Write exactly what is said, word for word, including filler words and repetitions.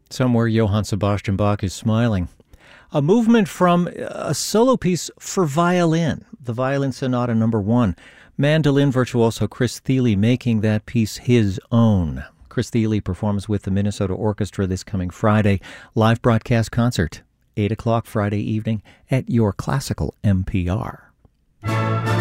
Somewhere Johann Sebastian Bach is smiling. A movement from a solo piece for violin, the Violin Sonata number one. Mandolin virtuoso Chris Thile making that piece his own. Chris Thile performs with the Minnesota Orchestra this coming Friday. Live broadcast concert, eight o'clock Friday evening at your classical N P R.